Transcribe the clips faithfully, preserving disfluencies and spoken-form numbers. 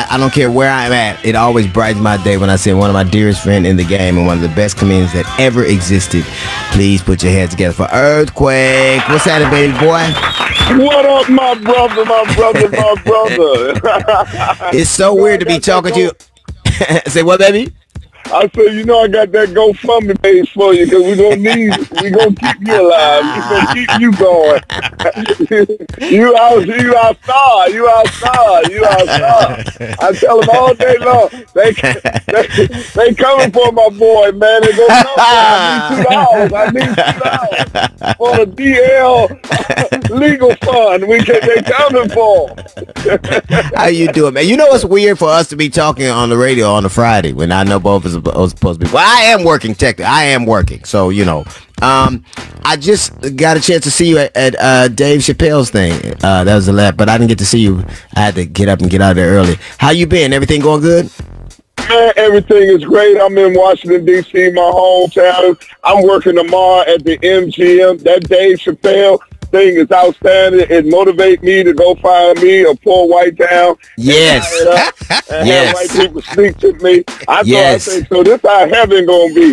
I don't care where I'm at. It always brightens my day when I see one of my dearest friends in the game and one of the best comedians that ever existed. Please put your hands together for Earthquake. What's happening, baby boy? What up, my brother, my brother, my brother? It's so you know, weird to be talking to you. Say what, baby? I said, you know, I got that GoFundMe page for you because we're going to need, we're going to keep you alive. We're going to keep you going. you out, you our star. You our star. You our star. I tell them all day long, they, they, they coming for my boy, man. They go, no, I need two dollars. I need two dollars for the D L legal fund. We can, they coming for. How you doing, man? You know what's weird for us to be talking on the radio on a Friday when I know both of us are supposed to be. Well, I am working technically. I am working, so you know. Um, I just got a chance to see you at, at uh, Dave Chappelle's thing. Uh, that was the last, but I didn't get to see you. I had to get up and get out of there early. How you been? Everything going good? Man, everything is great. I'm in Washington, D C, my hometown. I'm working tomorrow at the M G M. That Dave Chappelle thing is outstanding. It motivates me to go find me a poor white town. Yes. And, and yes. have white people speak to me. I yes. thought I say, so this how heaven gonna be.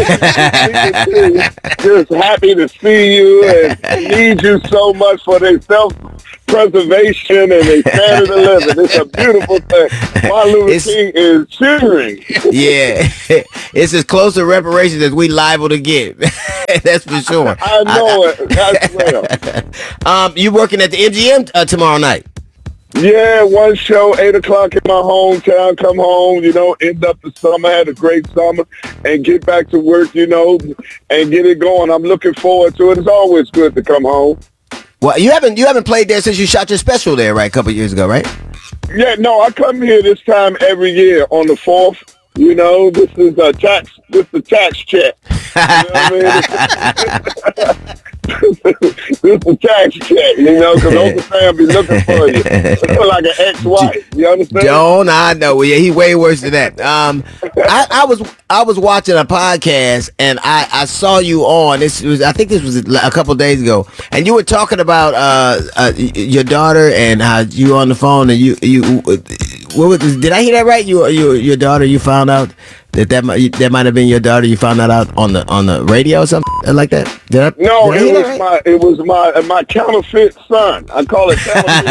Just happy to see you and need you so much for their self preservation and a standard of living. It's a beautiful thing. Martin Luther it's, King is cheering. Yeah, it's as close to reparations as we liable to get. That's for sure. I know I, it. That's well. Um, you working at the M G M uh, tomorrow night? Yeah, one show, eight o'clock in my hometown. Come home, you know, end up the summer, had a great summer, and get back to work, you know, and get it going. I'm looking forward to it. It's always good to come home. Well, you haven't you haven't played there since you shot your special there, right? A couple of years ago, right? Yeah, no, I come here this time every year on the fourth. You know, this is a tax. This is a tax check. You know what I mean? This is a tax check, you know, because Uncle Sam be looking for you. Like an ex-wife. You understand? Don't I know? Well, yeah, he way worse than that. Um, I, I was I was watching a podcast and I, I saw you on. This was I think this was a couple days ago, and you were talking about uh, uh your daughter and how you were on the phone and you you. What was, did I hear that right? You you your daughter. You found out that that might that might have been your daughter. You found that out on the on the radio or something like that. Did I? No, did I it was right? my it was my my counterfeit son. I call it counterfeit.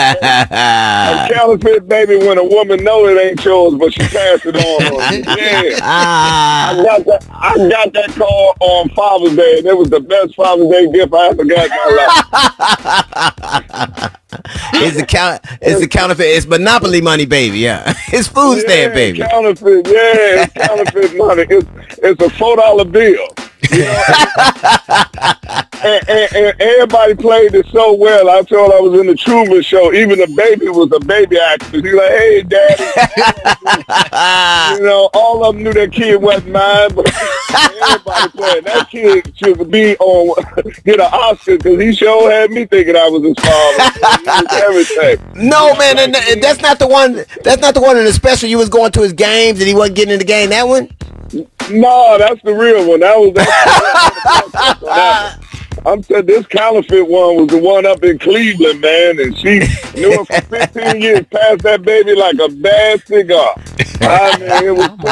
A counterfeit baby when a woman know it ain't yours, but she pass it on. on you. Yeah, I got that. I got that call on Father's Day, and it was the best Father's Day gift I ever got in my life. It's the count. It's the counterfeit. It's Monopoly money, baby. Yeah, it's food yeah, stamp, baby. Counterfeit. Yeah, it's counterfeit money. It's it's a four dollar bill. You know? and, and, and everybody played it so well. I told I was in the Truman Show. Even the baby was a baby actor. He's like, "Hey, daddy." You know, all of them knew that kid wasn't mine, but everybody played. That kid should be on get an Oscar because he sure had me thinking I was his father. He was everything. No, man, and, and that's not the one. That's not the one in the special. You was going to his games and he wasn't getting in the game. That one. No, that's the real one. That was that. I'm saying this counterfeit one was the one up in Cleveland, man, and she knew him for fifteen years, passed that baby like a bad cigar. I mean, it was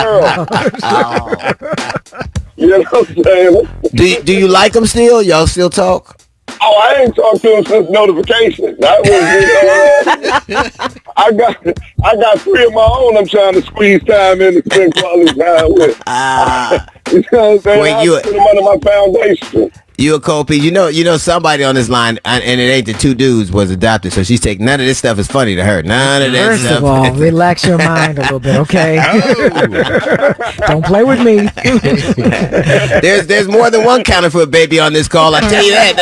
terrible. You know what I'm saying? Do you, do you like him still? Y'all still talk? Oh, I ain't talked to him since notification. That was, you know, I got I got three of my own. I'm trying to squeeze time in to spend quality time with. Ah, you know what I'm saying? Wait, I you- put them under my foundation. you a Cole P. You know, you know somebody on this line, and and it ain't the two dudes was adopted, so she's taking none of this stuff is funny to her. None of that First stuff. of all, relax your mind a little bit, okay? Don't play with me. there's there's more than one counterfeit baby on this call. I tell you that.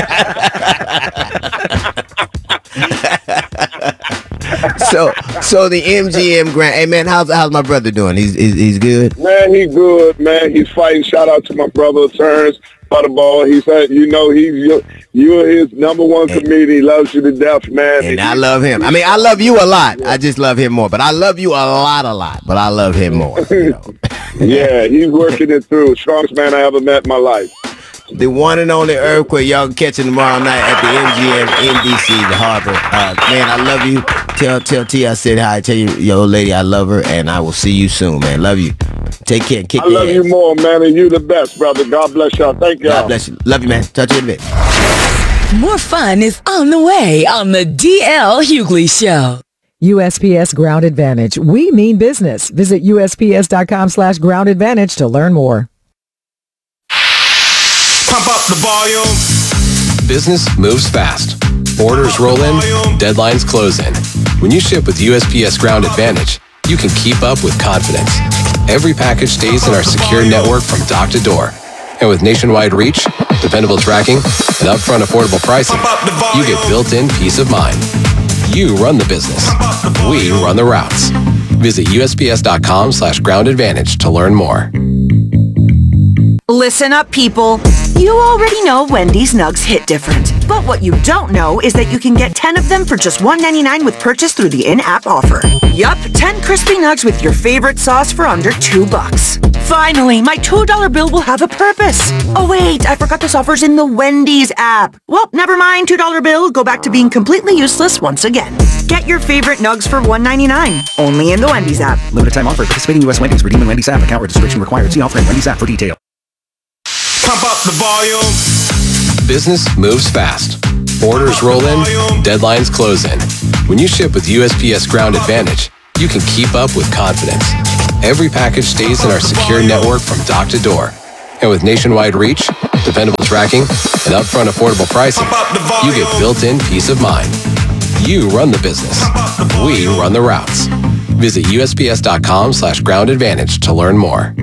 so so the M G M grant. Hey man, how's how's my brother doing? He's he's, he's good. Man, he good, man. He's fighting. Shout out to my brother, Terrence Butterball. He said, you know, he's your, you're his number one comedian. He loves you to death, man. And I love him. I mean, I love you a lot. I just love him more. But I love you a lot, a lot. But I love him more. You know? Yeah, he's working it through. Strongest man I ever met in my life. the one and only Earthquake. Y'all can catch him tomorrow night at the M G M in D C, the Harbor. Uh, man, I love you. Tell tell T I said hi. Tell you, your old lady, I love her, and I will see you soon, man. Love you. Take care. Kick I love ass. you more, man, and you the best, brother. God bless y'all. Thank y'all. God bless you. Love you, man. Talk to you in a bit. More fun is on the way on the D L Hughley Show. U S P S Ground Advantage. We mean business. Visit U S P S dot com slash ground advantage to learn more. Pump up the volume. Business moves fast. Orders roll in, deadlines close in. When you ship with U S P S Ground Advantage, you can keep up with confidence. Every package stays in our secure network from dock to door. And with nationwide reach, dependable tracking, and upfront affordable pricing, you get built-in peace of mind. You run the business. We run the routes. Visit U S P S dot com slash ground advantage to learn more. Listen up, people. You already know Wendy's Nugs hit different. But what you don't know is that you can get ten of them for just one ninety-nine with purchase through the in-app offer. Yup, ten crispy nugs with your favorite sauce for under two bucks. Finally, my two dollar bill will have a purpose. Oh wait, I forgot this offer's in the Wendy's app. Well, never mind, two dollar bill. Go back to being completely useless once again. Get your favorite nugs for one ninety-nine. Only in the Wendy's app. Limited time offer. Participating U S Wendy's. Redeem in Wendy's app. Account registration required. See offer in Wendy's app for detail. Pump up the volume. Business moves fast. Orders roll in, deadlines close in. When you ship with U S P S Ground Advantage, you can keep up with confidence. Every package stays in our secure network from dock to door. And with nationwide reach, dependable tracking, and upfront affordable pricing, you get built-in peace of mind. You run the business. We run the routes. Visit U S P S dot com slash ground advantage to learn more.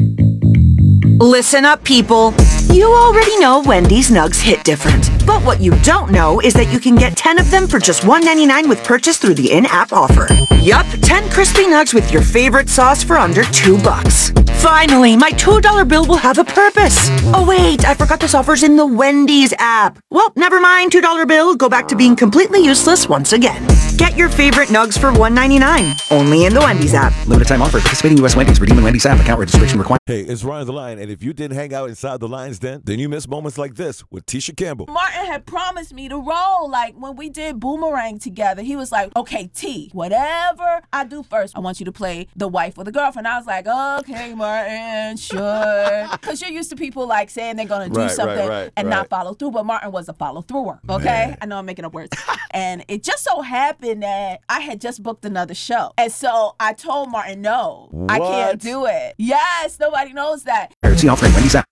Listen up, people. You already know Wendy's Nugs hit different. But what you don't know is that you can get ten of them for just one ninety-nine with purchase through the in-app offer. Yup, ten crispy nugs with your favorite sauce for under two bucks. Finally, my two dollar bill will have a purpose. Oh wait, I forgot this offer's in the Wendy's app. Well, never mind, two dollar bill. Go back to being completely useless once again. Get your favorite nugs for one ninety-nine. Only in the Wendy's app. Limited time offer. Participating U S Wendy's. Redeem in Wendy's app. Account registration required. Hey, it's Ryan the Lion, and if you didn't hang out inside the Lion's Den, then you miss moments like this with Tisha Campbell. Martin had promised me the role, like when we did Boomerang together. He was like, okay, T, whatever I do first, I want you to play the wife or the girlfriend. I was like, okay, Martin, sure. Because you're used to people like saying they're going to do Right, something right, right, and right. not follow through, but Martin was a follow-througher, okay? Man. I know I'm making up words. And it just so happened that I had just booked another show. And so I told Martin, no, I What? can't do it. Yes, nobody knows that. See offer in Wendy's app.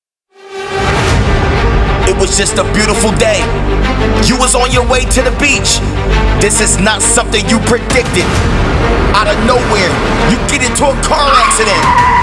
It was just a beautiful day. You was on your way to the beach. This is not something you predicted. Out of nowhere, you get into a car accident.